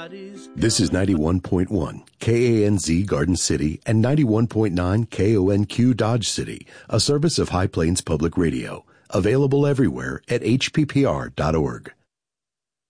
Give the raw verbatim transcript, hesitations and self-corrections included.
This is ninety-one point one K A N Z Garden City and ninety-one point nine K O N Q Dodge City, a service of High Plains Public Radio. Available everywhere at H P P R dot org.